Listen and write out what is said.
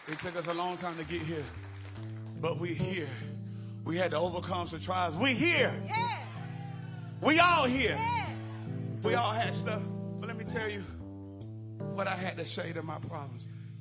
It took us a long time to get here, but we're here. We had to overcome some trials. We here. Yeah. We all here. Yeah. We all had stuff. But let me tell you what I had to say to my problems.